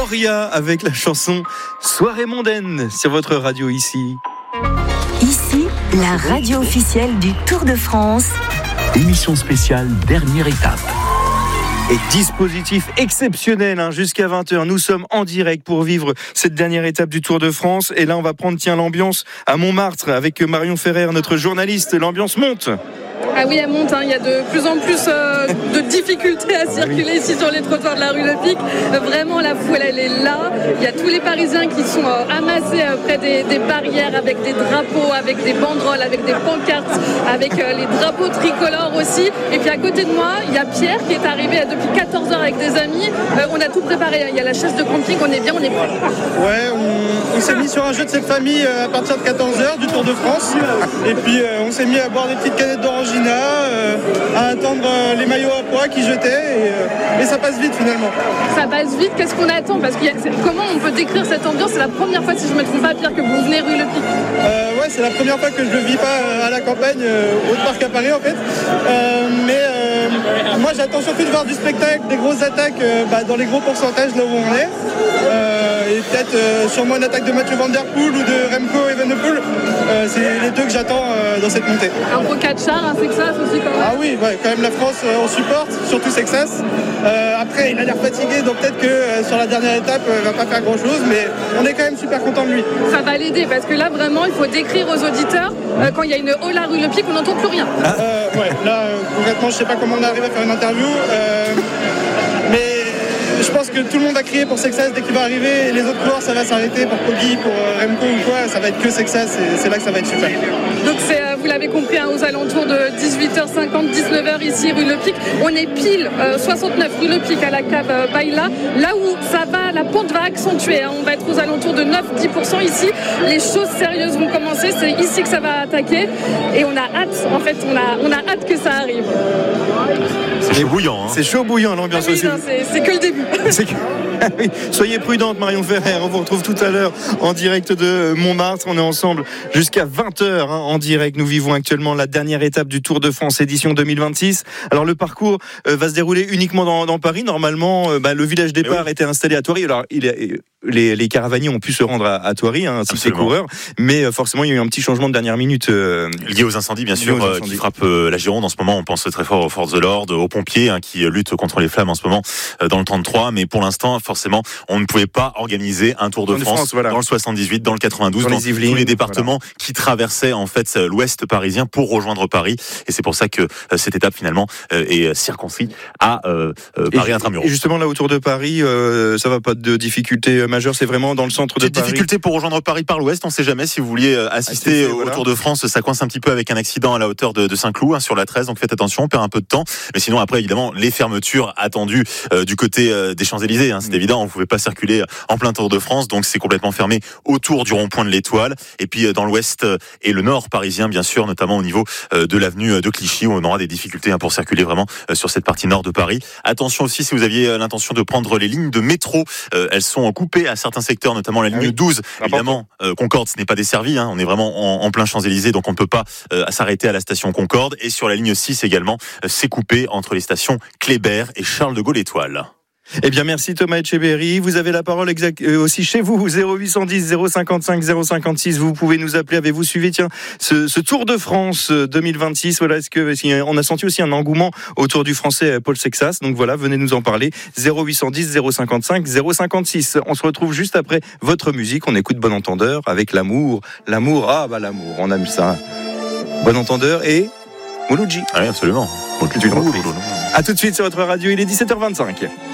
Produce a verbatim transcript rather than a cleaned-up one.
Gloria avec la chanson Soirée mondaine sur votre radio ici. Ici, la radio officielle du Tour de France. Émission spéciale, dernière étape. Et dispositif exceptionnel, hein, jusqu'à vingt heures. Nous sommes en direct pour vivre cette dernière étape du Tour de France. Et là, on va prendre, tiens, l'ambiance à Montmartre avec Marion Ferrer, notre journaliste. L'ambiance monte. Ah oui, elle monte, hein. Il y a de plus en plus euh, de difficultés à circuler ici sur les trottoirs de la rue Le Pic. Euh, vraiment, la foule, elle est là. Il y a tous les Parisiens qui sont euh, amassés euh, près des, des barrières avec des drapeaux, avec des banderoles, avec des pancartes, avec euh, les drapeaux tricolores aussi. Et puis à côté de moi, il y a Pierre qui est arrivé depuis quatorze heures avec des amis. Euh, on a tout préparé. Il y a la chaise de camping, on est bien, on est prêt. Ouais, on, on s'est mis sur un jeu de cette famille euh, à partir de quatorze heures du Tour de France. Et puis euh, on s'est mis à boire des petites canettes d'orangina, euh, à attendre euh, les maillots à pois qui jetaient. Et, euh, et ça passe vite finalement. Ça passe vite, qu'est-ce qu'on attend? Parce que y a, comment on peut décrire cette ambiance? C'est la première fois, si je ne me trompe pas, Pierre, que vous venez rue Le Pic. Euh, ouais, c'est la première fois que je ne le vis pas euh, à la campagne, euh, au parc à Paris en fait. Euh, mais euh, moi j'attends surtout de voir du spectacle, des grosses attaques euh, bah, dans les gros pourcentages là où on est. Euh, et peut-être euh, sûrement une attaque de Mathieu Van Der Poel ou de Remco Evenepoel. Euh, c'est les deux que j'attends euh, dans cette montée. Un gros quatre chars, un Sexas aussi quand même. Ah oui, ouais, quand même la France euh, on supporte, surtout Sexas. Euh, après il a l'air fatigué, donc peut-être que euh, sur la dernière étape il euh, va pas faire grand chose, mais on est quand même super content de lui. Ça va l'aider parce que là vraiment il faut décrire aux auditeurs euh, quand il y a une haut la rue Le Pic, on n'entend plus rien. Ah. Euh, ouais, là euh, concrètement je sais pas comment on arrive à faire une interview, euh, mais je pense que tout le monde a crié pour Sexas dès qu'il va arriver, et les autres coureurs ça va s'arrêter pour Poggi, pour euh, Remco ou quoi, ça va être que Sexas et c'est là que ça va être super. Donc c'est, euh, vous l'avez compris, hein, aux alentours de dix-huit heures cinquante, dix-neuf heures ici rue Le Pic. On est pile euh, soixante-neuf rue Le Pic à la cave euh, Baïla, là où ça va, la pente va accentuer, hein. On va être aux alentours de neuf à dix pour cent ici. Les choses sérieuses vont commencer, c'est ici que ça va attaquer et on a hâte, en fait on a, on a hâte que ça arrive. C'est chaud bouillant. Hein. C'est chaud bouillant l'ambiance Ah oui, aussi. non, c'est, c'est que le début. C'est que... oui. Soyez prudente Marion Ferrer, on vous retrouve tout à l'heure en direct de Montmartre. On est ensemble jusqu'à vingt heures hein, en direct. Nous vivons actuellement la dernière étape du Tour de France édition deux mille vingt-six. Alors le parcours euh, va se dérouler uniquement dans, dans Paris. Normalement, euh, bah, le village départ oui. était installé à Thoiry. Alors il est, les, les caravaniers ont pu se rendre à, à Thoiry, hein, ainsi que les coureurs. Mais euh, forcément, il y a eu un petit changement de dernière minute. Euh, lié aux incendies, bien sûr, euh, qui frappent euh, la Gironde en ce moment. On pense très fort aux forces de l'ordre, aux pompiers hein, qui luttent contre les flammes en ce moment euh, dans le trente-trois. Mais pour l'instant, forcément, on ne pouvait pas organiser un Tour de France, France voilà. dans le soixante-dix-huit, dans le quatre-vingt-douze, dans, dans les Yvelines, tous les départements voilà. qui traversaient en fait l'ouest parisien pour rejoindre Paris. Et c'est pour ça que euh, cette étape finalement euh, est circonscrite à euh, euh, Paris intramuros. Et justement là autour de Paris, euh, ça va pas de difficultés majeures, c'est vraiment dans le centre de Petite Paris. Difficulté pour rejoindre Paris par l'ouest, on ne sait jamais si vous vouliez assister, assister au voilà. Tour de France, ça coince un petit peu avec un accident à la hauteur de, de Saint-Cloud hein, sur la treize, donc faites attention, on perd un peu de temps. Mais sinon après évidemment les fermetures attendues euh, du côté euh, des Champs-Élysées, hein, c'est mmh. évident, on ne pouvait pas circuler en plein Tour de France, donc c'est complètement fermé autour du rond-point de l'Étoile. Et puis dans l'ouest et le nord parisien, bien sûr, notamment au niveau de l'avenue de Clichy, où on aura des difficultés pour circuler vraiment sur cette partie nord de Paris. Attention aussi, si vous aviez l'intention de prendre les lignes de métro, elles sont coupées à certains secteurs, notamment la ligne ah oui. douze. Évidemment, Concorde, ce n'est pas desservi, hein, on est vraiment en, en plein Champs-Élysées, donc on ne peut pas euh, s'arrêter à la station Concorde. Et sur la ligne six également, c'est coupé entre les stations Kléber et Charles de Gaulle-Étoile. Eh bien, merci Thomas Etcheberry. Vous avez la parole exact, euh, aussi chez vous, zéro huit cent dix, zéro cinquante-cinq, zéro cinquante-six. Vous pouvez nous appeler. Avez-vous suivi, tiens, ce, ce Tour de France deux mille vingt-six? Voilà, est-ce que, si, on a senti aussi un engouement autour du français Paul Sexas. Donc voilà, venez nous en parler. zéro huit cent dix, zéro cinquante-cinq, zéro cinquante-six. On se retrouve juste après votre musique. On écoute Bon Entendeur avec l'amour. L'amour, ah bah l'amour, on aime ça. Bon Entendeur et Mouloudji. Ah oui, absolument. A tout de suite sur votre radio, il est dix-sept heures vingt-cinq.